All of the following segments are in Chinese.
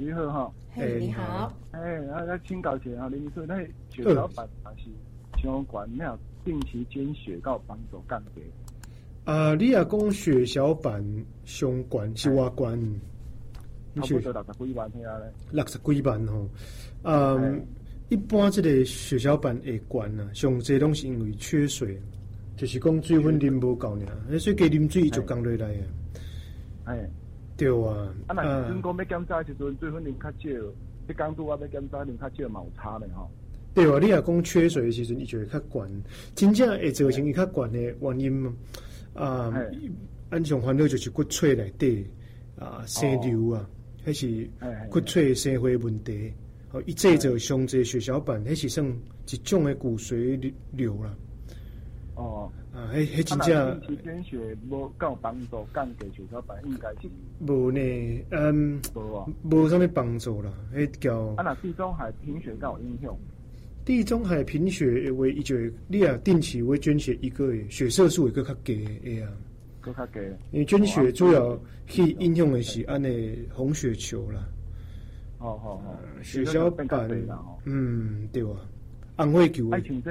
你好哈。 嘿，你好。 请教一下哈，林医生，那血小板还是相关，那定期检血有帮助降低？ 你也讲血小板相关是偌关？ 差不多60几万遐咧。 60几万吼，一般这个血小板会悬啊，上侪拢是因为缺水，就是讲水分啉无够尔，所以加啉水就降落来啊。对啊。 那阵讲要检查的时阵，水分啉较少，你讲拄要检查啉较少嘛有差咧吼。 对啊，你也讲缺水的时阵，伊就会较悬，真正会造成伊较悬的原因咱上烦恼就是骨髓内底生瘤啊，迄是骨髓生化问题。伊制造上侪血小板，迄是算一种的骨髓瘤啦。迄真正。 定期检血无够帮助降低血小板，应该是无呢，无啥物帮助啦。迄叫那地中海贫血有影响？ 地中海贫血的话，伊就会你啊定期会捐血1个月，血色素会更较低的啊。 更较低。 因为捐血主要去影响的是安尼红血球啦。血小板，对啊，红血球。 爱像这，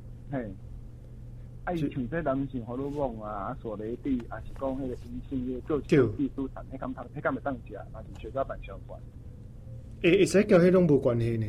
爱像这男性荷尔蒙啊，索雷蒂，还是讲迄个阴性的各种激素产，迄敢会当食，还是血小板相关？ 会使交迄拢无关系呢。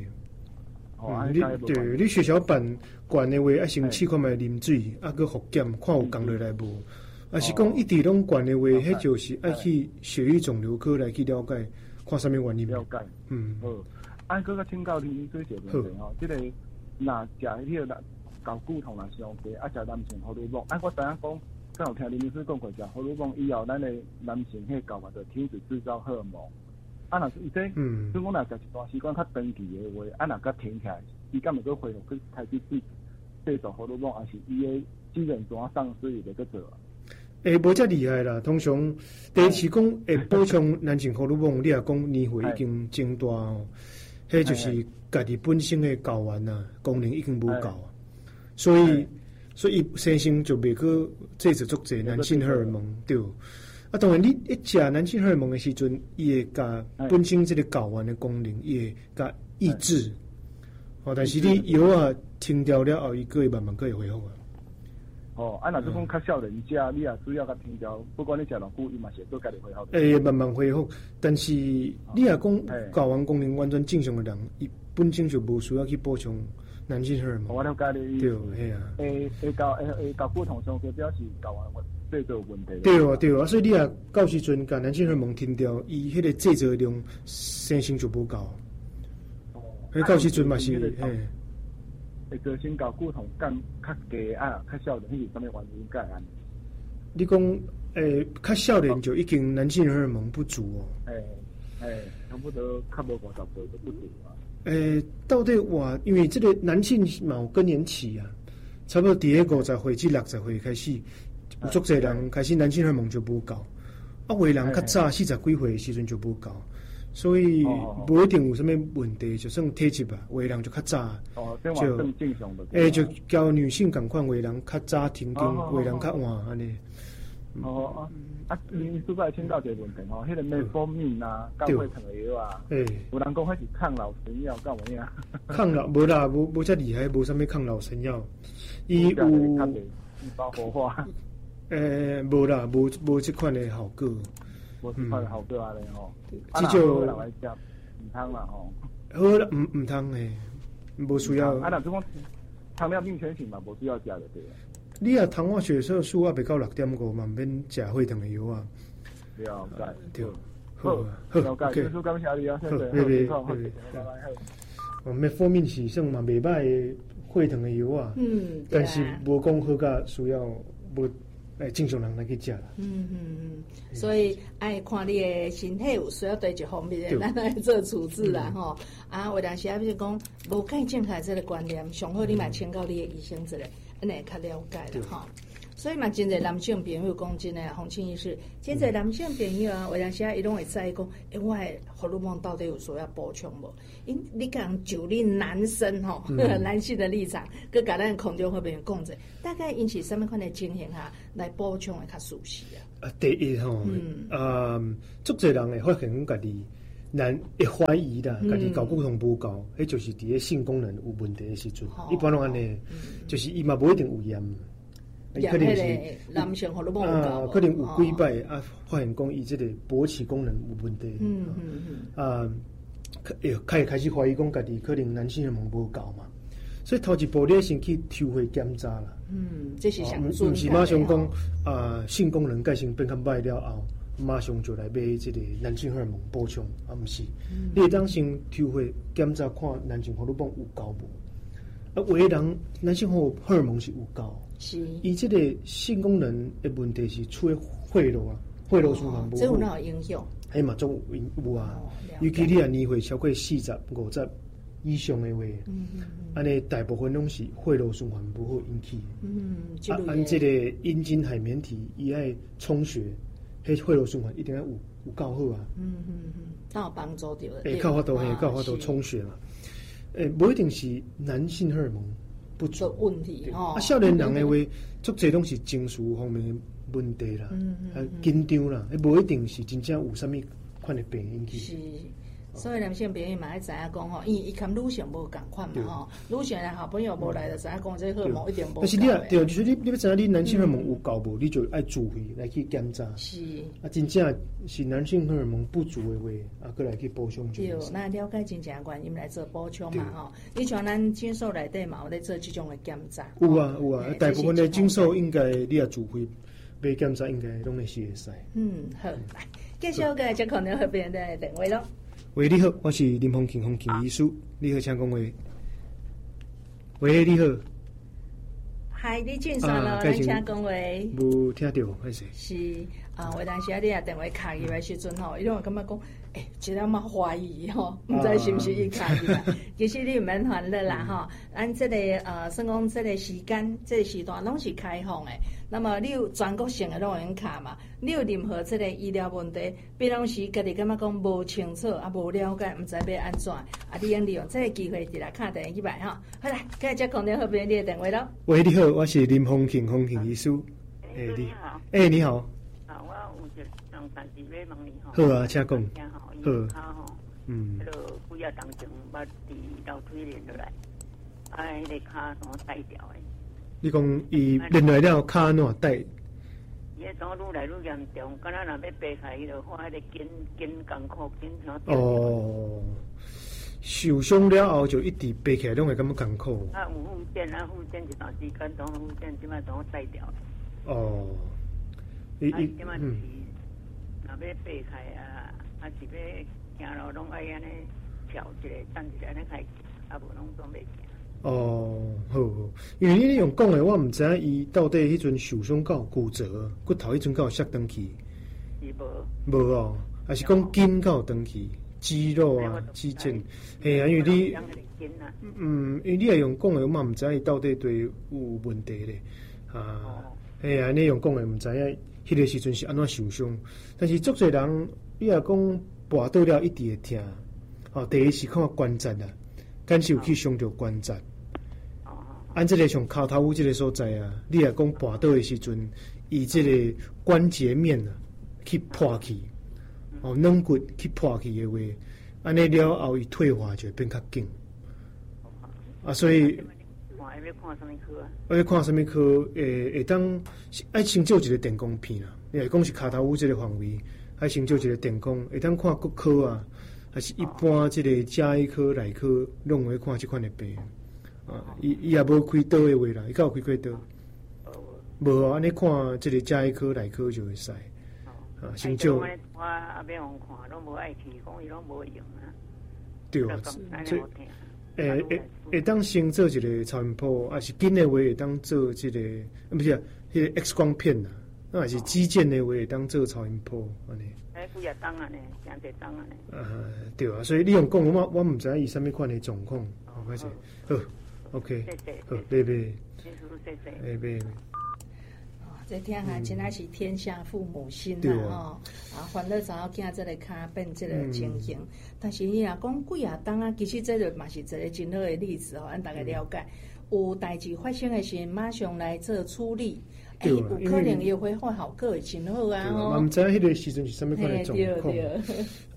你血小板悬的话，要先试看卖啉水，搁复检，看有降落来无。还是讲一直拢悬的话，迄就是爱去血液肿瘤科来去了解。看什么原因？ 了解。按个请教林医生一个问题吼，即个若食迄个高骨头若伤低，食男性荷尔蒙，我知影讲，刚有听林医生讲过，食荷尔蒙以后，咱的男性迄睾丸就停止制造荷尔蒙。若是伊这，如果若食一段时间较长期的话，若甲停起来，伊敢会搁恢复去开始制造荷尔蒙，还是伊的机能全丧失伊就搁做？ 无遮厉害啦，通常第一次讲会补充男性荷尔蒙，你也讲年岁已经增大哦，迄就是家己本身的睾丸啊功能已经无够啊，所以伊生成就袂去制造足侪男性荷尔蒙对。当然你一食男性荷尔蒙的时阵，伊会甲本身这个睾丸的功能，伊会甲抑制。但是你药啊停掉了后，伊个会慢慢会恢复啊。 若是讲较少年食，你也需要甲停掉，不管你食偌久，伊嘛是会家己恢复。 慢慢恢复，但是你也讲睾丸功能完全正常的人，伊本身就无需要去补充男性荷尔蒙。 我了解你意思。 对， 会搞骨痛上就表示睾丸制造有问题。 对啊，所以你也到时阵甲男性荷尔蒙停掉，伊迄个制造量生成就无够。到时阵嘛是会造成睾骨痛较低较少年，迄是啥物原因解安？ 你讲较少年就已经男性荷尔蒙不足哦。 差不多较无50岁就不足啊。 到底因为这个男性嘛有更年期啊，差不多伫个50岁至60岁开始，有足侪人开始男性荷尔蒙就无够，有的人较早40几岁的时阵就无够。所以不一定有什么问题，就算体质吧，有的人就较早就交女性共款，有的人较早停经，有的人较晚安尼。 你主要请教一个问题吼，迄个metformin啊，高血糖的药啊，有人讲迄是抗老神药，敢有影？ 抗老无啦，无遮厉害，无啥物抗老神药。伊有包活化。 无啦，无这款的效果。 无这款的效果安尼吼。 这就人来食，唔通啦吼。 好啦，唔通诶，无需要。 若是讲糖尿病全型嘛，无需要食就对。 你啊，糖化血色素啊，袂到6.5嘛，免食血糖的药啊。 了解， 对， 好，了解，谢谢感谢你啊，谢谢，好， 咩方面是算嘛袂歹的血糖的药啊，但是无讲好甲需要无正常人来去食啦。 所以爱看你的身体有需要对一方面的，咱来做处置啦吼。有当时比如讲无介正确这个观念，上好你嘛请教你的医生之类。安尼较了解了吼，所以嘛，真侪男性朋友讲真诶，洪庆医师，真侪男性朋友啊，有当时伊拢会在意讲，我的荷尔蒙到底有需要补充无？你讲就你男生吼，男性的立场，佮甲咱空中会边讲者，大概引起什么款的情形下来补充会较舒适啊？ 第一吼，足侪人会发现家己人会怀疑啦，家己睾固酮无够，迄就是伫咧性功能有问题的时阵，一般拢安尼，就是伊嘛无一定有验， 可能是男性荷尔蒙有够， 可能有几摆发现讲伊即个勃起功能有问题，开始怀疑讲家己可能男性荷尔蒙无够嘛，所以头一步你先去抽血检查啦， 这是上准， 毋是马上讲性功能改成变较歹了后。马上就来买这个男性荷尔蒙补充，毋是？你会当先抽血检查看男性荷尔蒙有够无？有的人男性荷尔蒙是有够， 是伊这个性功能的问题是出血路啊，血路循环无好， 这有哪有影响？ 迄嘛总有啊，尤其你年岁超过40、50以上的话，安尼大部分拢是血路循环不好引起。按这个阴茎海绵体伊爱充血。迄血路循环一定要有够好啊！ 当有帮助着。 靠法度充血嘛。无一定是男性荷尔蒙不足问题哦。 少年人的话，足侪拢是情绪方面的问题啦，紧张啦，无一定是真正有啥物款的病引起。 是。所以男性朋友嘛爱知影讲吼，伊跟女性无共款嘛吼，女性的好朋友无来就知影讲这荷尔蒙一定无。 但是你对，就是你要知影你男性荷尔蒙有够无，你就爱注意来去检查。 是。 真正是男性荷尔蒙不足的话，过来去补充就。 对，那了解真正原因来做补充嘛吼。你像咱诊所内底嘛有咧做这种的检查。 有啊，大部分的诊所应该你也自费买检查，应该拢会使。 好，来继续个接可能和别人的电话咯。 喂，你好，我是林凤庆，医师。你好，请讲话。喂，你好。 嗨，你进山咯，咱请讲话。 无听到，还是？ 是有当时你电话卡入来时阵吼，伊拢感觉讲，一点仔怀疑吼，毋知是毋是伊卡入来。其实你毋免烦恼啦吼，咱这个算讲这个时间、这个时段拢是开放的。那么你有全国性的拢有卡嘛？你有任何这个医疗问题，比方时家己感觉讲无清楚无了解，毋知要安怎你用利用这个机会直来敲电话去摆吼。好来，今日接空电话边你的电话咯。 喂，你好，我是林凤庆医师。 你好。 你好。 我有一桩代志要问你吼。 好啊，请讲。 好。迄个几啊当前捌伫楼梯练落来，迄个骹怎带掉的？你讲伊练来了骹怎带？ 伊迄种愈来愈严重，敢若若要掰开，伊就看迄个筋艰苦，筋像。 受伤了后就一直掰起来，拢会感觉艰苦。 有附件一段时间，当附件即摆当带掉。即摆是若要掰开是要行路拢爱安尼跳一个，站一个安尼开，无拢总袂行。 好，因为你用讲的，我毋知影伊到底迄阵受伤到骨折，骨头迄阵到摔断去。 是无还是讲筋到断去，肌肉肌腱，因为你因为你也用讲的，我嘛毋知影伊到底对有问题咧。你用讲的毋知影，迄个时阵是安怎受伤？但是足侪人，你也讲跋倒了一直会痛。第一是看关节啦。敢是有去伤到关节，按这个像骹头这个所在你若讲跋倒的时阵，以这个关节面去破去，软骨去破去的话，安尼了后伊退化就会变较紧。所以要看什么科啊？ 要看什么科？会当爱先照一个电光片啦。你若讲是骹头这个范围，爱先照一个电光，会当看骨科还是一般这个加医科、内科拢会看这款的病伊也无开刀的话啦，伊敢有开刀？无安尼看这个加医科、内科就会使先照。 我阿要互看，拢无爱去，讲伊拢无用对会当先做一个超音波，还是紧的话会当做这个不是迄个 X 光片啦，还是肌腱的话会当做超音波安尼。 几啊当呢，真侪当呢。 对所以你用讲，我毋知影伊啥物款的状况，开始好 ，OK， 好，拜拜，拜。 这听下真还是天下父母心烦恼查某囝这个骹变这个情形，但是你若讲几啊当其实这个嘛是一个真好的例子咱大家了解。有代志发生的时，马上来做处理。有可能也会好，个会真好嘛毋知影迄个时阵是啥物款的状况。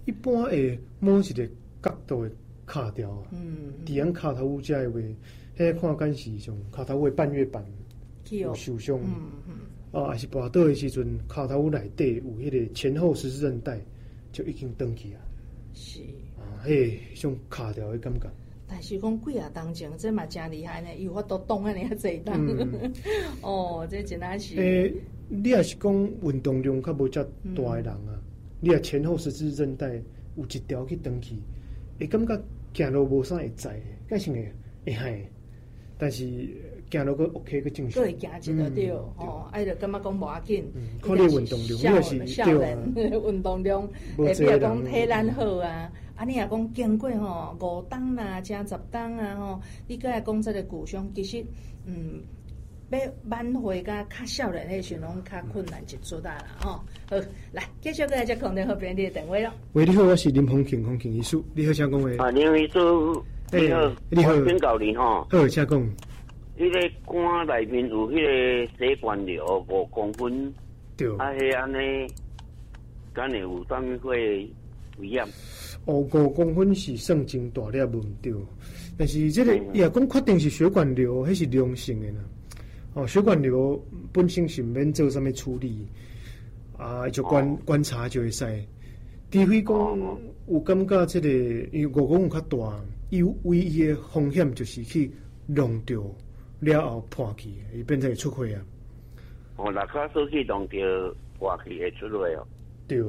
一般会某一个角度会卡掉啊。伫咱骹头遮诶话，迄看敢是种骹头的半月板有受伤。还是跋倒的时阵，骹头内底有迄个前后十字韧带就已经断去啊。 是迄种卡掉的感觉。 但是讲几啊当前，这嘛真厉害呢，有法度动安尼啊济当。这真啊是。 你也是讲运动量较无遮大的人啊，你也前后十字韧带有一条去断去，会感觉行路无啥会知，敢是会害，但是行路个 OK 个正常， 个会行一个对就感觉讲无要紧。 看你运动量，你也是少年运动量，会比如讲体力好啊。你若讲经过5档啦，加10档啊你搁来讲这个骨伤，其实要挽回甲较少年迄时拢较困难一撮啦好，来继续搁来接空电好边你的电话咯。 喂，你好，我是林丰庆，丰庆医师，你好，请讲话。 林医师，你好， 你好， 请教你吼。 好，请讲。 迄个肝内面有迄个血管瘤5公分， 对。 迄安尼，敢会有啥物会危险 ？5公分是算真大粒无毋对，但是这个也讲确定是血管瘤，迄是良性的啦。血管瘤本身是免做啥物处理，就观察就会使。除非讲有感觉这个，因为5公分较大，伊唯一的风险就是去弄掉了后破去，伊变成会出血啊。 若较少去弄掉破去会出血哦。 对。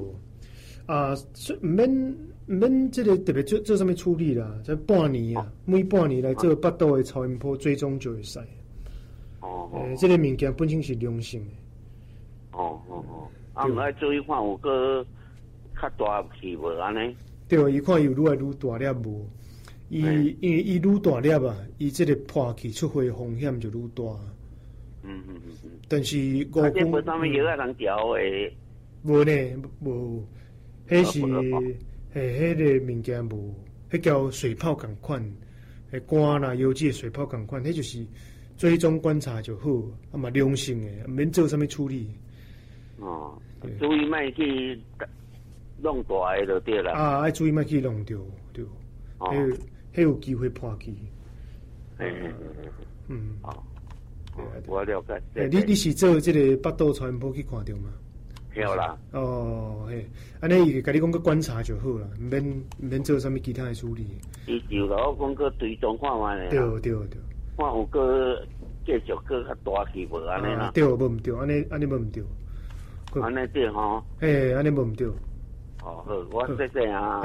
免这个特别做啥物处理啦，在半年啊，每半年来做8度的超音波追踪就会使。这个物件本身是良性的。 毋爱注意看有个较大去无安尼。 对，伊看有愈来愈大粒无，因为伊愈大粒啊，伊这个破去出血风险就愈大。但是5公分。 无啥物药啊通调诶？ 无呢，无。迄是迄个物件无，迄叫水泡共款，肝啦、腰子的水泡共款，迄就是追踪观察就好，嘛良性的，免做啥物处理。 注意莫去弄大个就对啦。 爱注意莫去弄掉，对。迄有机会破去。 我了解。 你是做这个8度超音波去看到吗？ 晓啦。 安尼伊甲你讲个观察就好啦，免做啥物其他的处理。 伊就甲我讲个追踪看卖咧。 对。 看有个继续个较大去无安尼啦。 对，无毋对，安尼无毋对。 安尼对吼。 安尼无毋对。 好，我谢谢啊。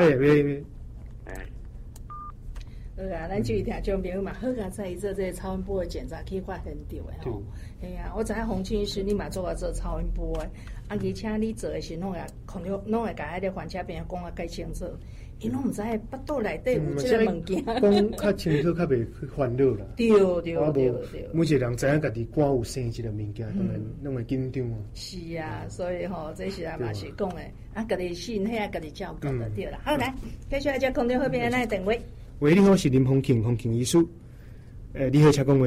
好啊，咱注意听众朋友嘛，好甲在做这个超音波的检查，可以发现到的吼。我知影洪清医师你嘛做过做超音波的，而且你做的是拢会甲迄个患者朋友讲介清楚，伊拢毋知8肚内底有即个物件。 讲较清楚，较袂烦恼啦。 对。 每一个人知影家己肝有生一个物件，当然拢会紧张啊。 是啊，所以这是嘛是讲的，家己身体家己照顾就对啦。好来，继续来接空中后边咱的电话。 喂，你好，是林丰庆，丰庆医师。你好，请讲话。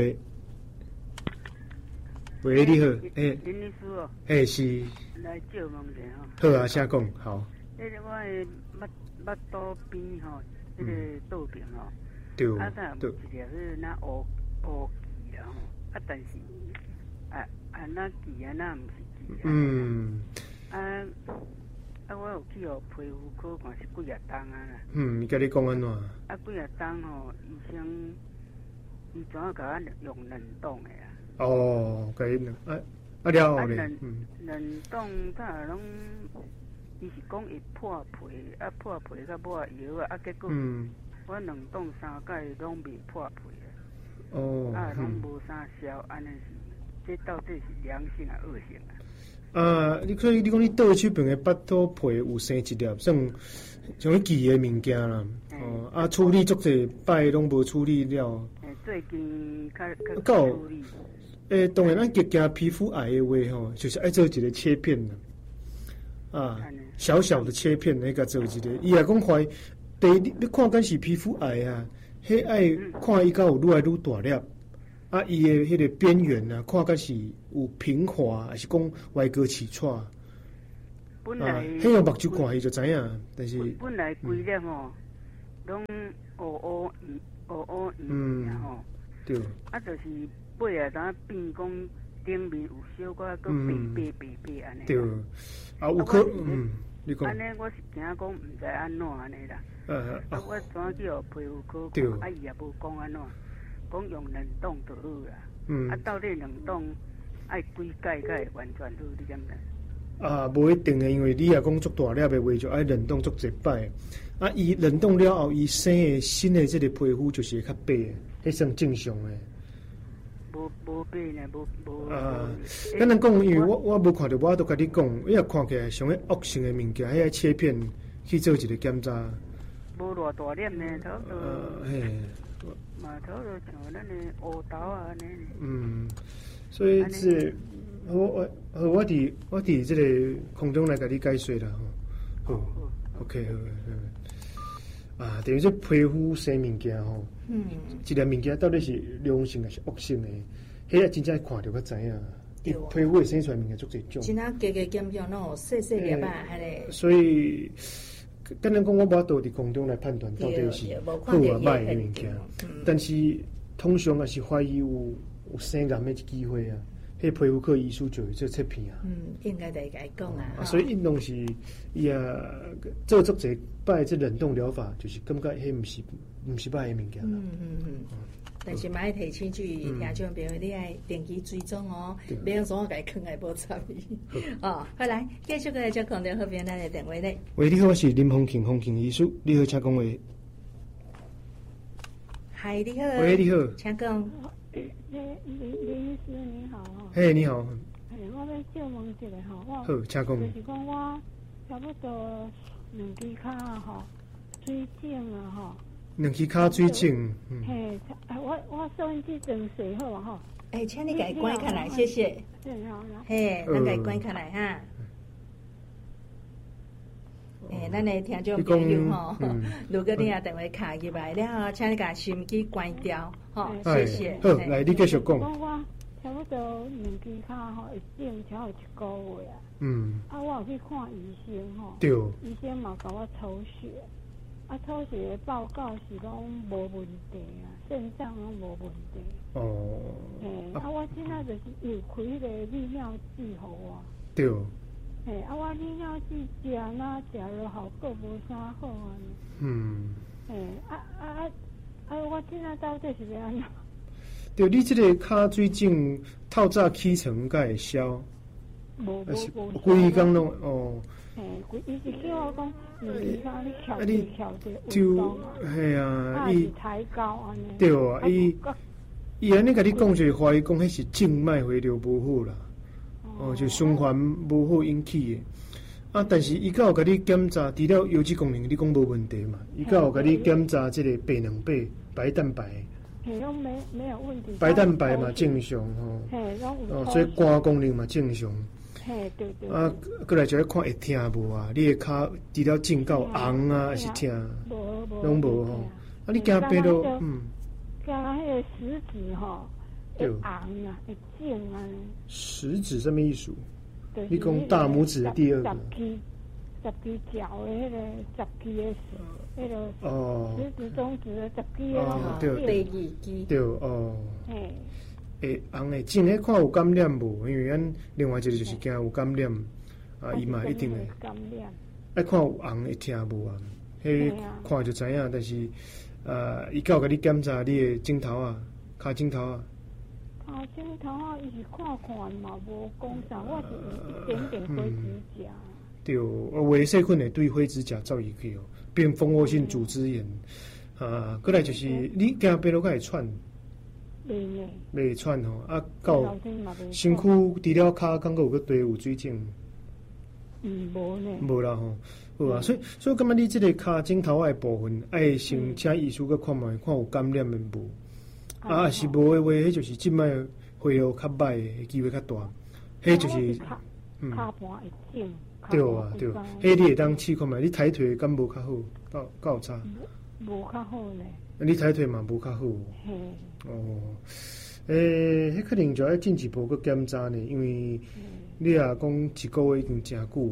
喂，你好， 林医师哦。 是。 来借问者好啊，请讲，好。 迄个我的腹肚边迄个肚边对。 有一条是那乌记啦但是那记那毋是记我有去皮肤科看是几啊档啦。 伊甲你讲安怎？ 几啊档医生伊怎甲我用冷冻的甲伊了后咧。 冷冻它拢，伊是讲会破皮，破皮甲抹药结果我冷冻3届拢未破皮拢无啥消，安尼是，这到底是良性啊恶性啊？ 你讲你倒手边的腹肚皮有生一粒，算像迄记的物件啦。处理足侪摆拢无处理了。 最近较处理。 当然，咱惊皮肤癌的话就是爱做一个切片啦。小小的切片那个做一个，伊也讲怀第一要看敢是皮肤癌啊，迄爱看伊敢有愈来愈大粒。伊的迄个边缘看敢是有平滑，还是讲歪哥起错？ 本来迄用目睭看伊就知影，但是本来规粒吼，拢乌然后对， 就是尾啊，当变讲顶面有小可个白安尼。 对，有可你讲。 安尼我是惊讲毋知安怎安尼啦。我怎去互皮肤科看，伊也无讲安怎，讲用冷冻就好啦。到底冷冻爱几摆才会完全好？你敢知？ 无一定的，因为你也讲足大粒的话，就爱冷冻足一摆。伊冷冻了后，伊生的新的这个皮肤就是会较白的，迄算正常的。 无白呢，无。 咱能讲，因为我无看到，我都甲你讲，伊也看起来像迄恶性的物件，迄个切片去做一个检查。 无偌大粒呢，差不多。嘛，差不多像咱的乌豆啊安尼。 所以这我伫这个空中来甲你解说啦，吼。好 ，OK， 好。等于说皮肤生物件吼，一个物件到底是良性还是恶性的，迄个真正看着较知影。皮肤会生出来物件足侪种。 真啊，加减减喏，细粒啊，迄个。 所以，简单讲，我无法度伫空中来判断到底是好啊歹的物件，但是通常也是怀疑有生癌的机会啊。迄皮肤科医师就会做切片啊。 应该得甲伊讲啊。 所以因拢是伊也做足侪摆这冷冻疗法，就是感觉迄毋是歹的物件啦。 但是嘛，爱提醒注意，听众朋友，你爱定期追踪哦，别用总甲伊囥来无插伊。好来，继续来接空中好朋友咱的电话咧。 喂，你好，我是林风庆，风庆医师，你好，请讲话。 嗨，你好。 喂，你好， 请讲。 林医师你好哦。 嘿，你好。 我要借问一下吼， 好，请讲。 就是讲我差不多两只脚吼水肿啊吼。 两只脚水肿。 嘿，我收音机正洗好啊吼。 请你给关开来，谢谢。嘿，咱给关开来哈。咱的听众朋友吼，如果你也电话卡入来了，请你把收音机关掉，吼，谢谢。 好，来你继续讲。 我差不多两只脚吼会肿超有1个月啊。我有去看医生吼。对。医生嘛甲我抽血，抽血的报告是讲无问题啊，肾脏拢无问题。我现在就是有开迄个利尿剂互我。对。我利尿剂食哪食了效果无啥好啊。我现在到底是要安怎？ 对，你这个脚水肿透早起床才会消。无。规工拢伊是叫我讲，你跳这运动啊。 系啊，伊抬高安尼。 对啊，伊安尼甲你讲就怀疑讲迄是静脉回流无好啦。就循环无好引起的。但是伊有甲你检查，除了油脂功能，你讲无问题嘛？伊有甲你检查这个白卵白、白蛋白。 拢没有问题。 白蛋白嘛正常所以肝功能嘛正常。 对。 过来就要看会疼无啊？你的脚除了肿到红啊，还是疼？拢无吼。你惊病到惊迄个食指吼。会红啊，会肿啊。 食指什么意思？你讲大拇指的第二个。 十支脚的迄个十支的，迄个食指、中指的十支的对第二支。 对红的肿迄看有感染无？因为咱另外一个就是惊有感染伊嘛一定会感染。 爱看有红会疼无啊？迄看就知影，但是伊有甲你检查你的指头啊，骹指头啊。 指头啊，伊是看嘛，无讲啥，我是一点灰指甲。 对，微细菌会对灰指甲造影去变蜂窝性组织炎。过来就是你惊病到会喘。袂喘吼，到身躯除了骹，感觉有个地有水肿。 无呢。 无啦吼，好啊，所以感觉你这个骹指头的部分，爱先请医师去看卖，看有感染的无。是无的话，迄就是静脉回流较歹的机会较大，迄就是骹盘会肿。 对啊，对，迄你会当试看卖，你抬腿敢无较好？够差？ 无较好呢。 你抬腿嘛无较好。迄可能就要进一步去检查呢，因为你讲一个月已经真久啊。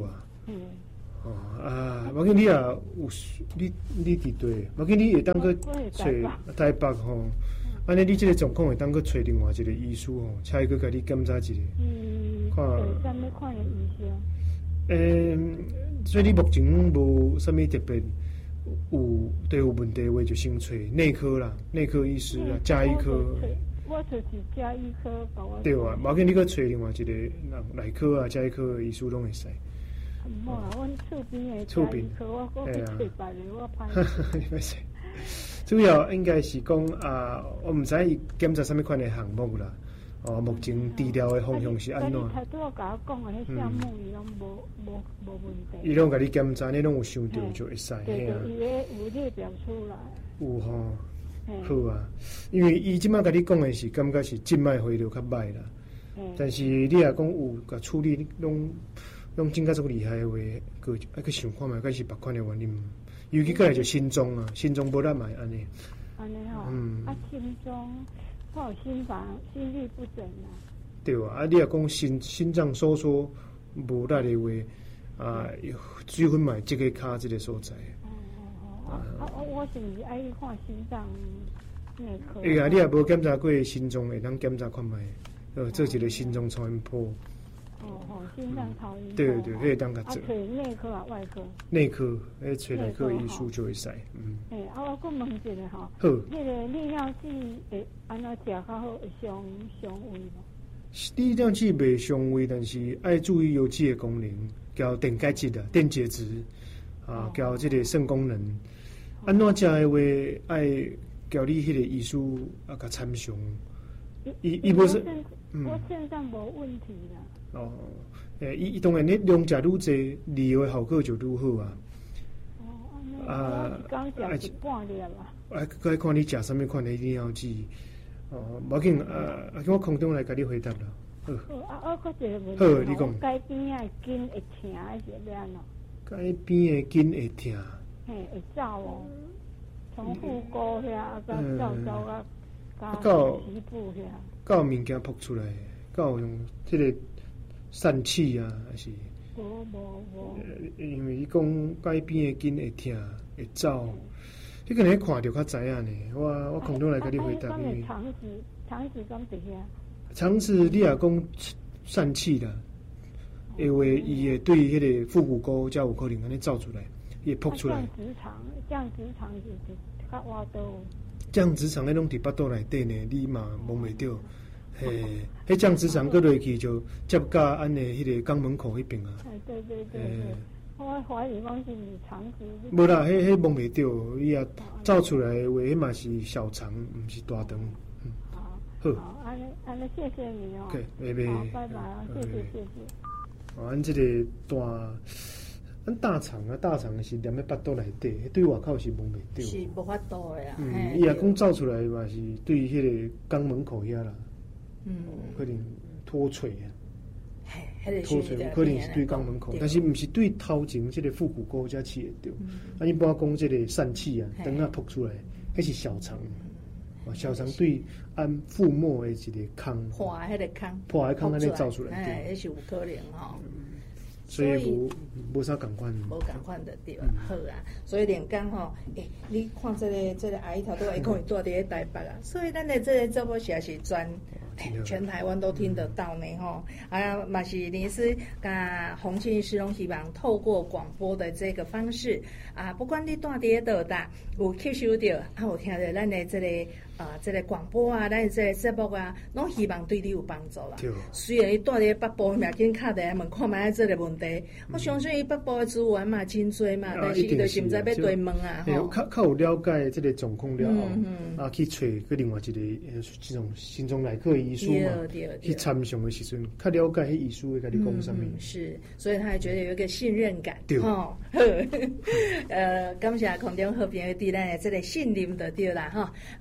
我见你也有你伫对，我见你会当去找台北吼，安尼你这个状况会当去找另外一个医师吼，请伊去甲你检查一下。 看啥物款的医生？ 所以你目前无啥物特别有问题的话，就先找内科啦，内科医师啊，加医科。 我就是加医科搞我。 对啊，无要紧，你去找另外一个内科啊、加医科的医师拢会使。 无啦，阮厝边的加医科，我去找别的，我歹。 没事。主要应该是讲我毋知伊检查啥物款的项目啦。目前治疗的方向是安怎？ 他拄甲我讲的迄项目，伊拢无问题。 伊拢甲你检查，你拢有想到就会使。 对，伊咧有列表出来。 有吼。好啊，因为伊即摆甲你讲的是感觉是静脉回流较歹啦，但是你若讲有甲处理拢真较足厉害的话，去想看觅，该是别款的原因。尤其过来就心脏啊，心脏无力嘛安尼。 安尼吼，心脏我有心律不整啊。对啊，你若讲心脏收缩无力的话，水分嘛，即个卡即个所在。 我是毋是爱去看心脏内科？ 你也无检查过心脏，会当检查看觅，做一个心脏超音波。 心脏超音波。 对，可以当甲做。 找内科啊，外科？ 内科，找内科医师就会使。 我搁问一下吼， 好， 迄个利尿剂会安怎食较好？会伤胃无？ 利尿剂袂伤胃，但是爱注意油脂的功能，叫电解质啊，电解质叫这个肾功能。安怎食的话，爱叫你迄个医师甲参详。伊无是， 我肾脏无问题啦。 伊当然你量食愈济，利尿的效果就愈好啊。 我刚食一半粒啦。 该看你食啥物款的利尿剂。无要紧，我空中来甲你回答啦。 好，我搁一个问题。 好，你讲。 街边的筋会疼，还是要安怎？ 街边的筋会疼。 会走哦，从腹股遐到膝部遐， 到物件扑出来，到用这个疝气啊，还是？无。因为伊讲街边的筋会疼，会走，你可能看到较知影呢。我空中来甲你回答。因为肠子敢伫遐？ 肠子你也讲疝气啦，因为伊会对迄个腹股沟才有可能安尼走出来。也扑出来。 降直肠是较挖倒。 降直肠迄拢伫腹肚内底呢，你嘛摸袂着。迄降直肠搁落去就接甲安尼迄个肛门口迄边啊。 对。我怀疑讲是肠子。 无啦，迄摸袂着，伊也走出来话，迄嘛是小肠，毋是大肠。好， 安尼谢谢你哦。 OK， 好，拜拜啊，谢谢。 咱这个咱大肠是踮咧腹肚内底，对外口是摸袂着。 是无法度的啊。 伊也讲走出来嘛，是对迄个肛门口遐啦。可能脱垂啊。脱垂有可能是对肛门口，但是毋是对头前即个腹股沟才饲会着。一般讲即个疝气啊，等下扑出来，迄是小肠。小肠对按腹膜的一个腔， 破迄个腔， 安尼走出来， 迄是有可能吼。 所以无啥共款， 无共款的对，好啊。所以连讲吼，你看这个阿姨头拄会讲伊住伫台北啊，所以咱的这个节目也是全台湾都听得到呢吼。嘛是林师甲洪庆医师拢希望透过广播的这个方式不管你住伫倒搭，有吸收到有听到咱的这个广播咱的这个节目拢希望对你有帮助啦。虽然伊住伫北部，袂紧敲电话问看卖这个问题，我相信伊北部的资源嘛真多嘛，但是伊就是毋知要对问啊。 较有了解这个状况了后，去找去另外一个这种心脏内科医师嘛，去参详的时阵，较了解迄医师会甲你讲啥物。 是，所以他也觉得有一个信任感。 对， 感谢空中好朋友对咱的这个信任就对啦吼。今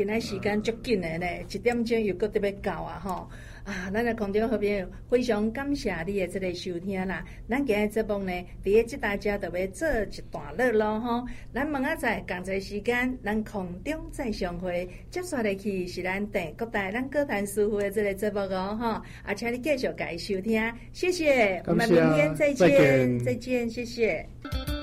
来时间足紧的呢，1点钟又搁得要到啊吼。啊，咱的空中好朋友非常感谢你的这个收听啦。咱今日节目呢，伫个即大家就要做一段落咯吼。咱明仔载同一时间，咱空中再相会。接下来去是咱第各台咱歌坛师傅的这个节目哦吼。啊，请你继续继续收听，谢谢。我们明天再见，再见，谢谢。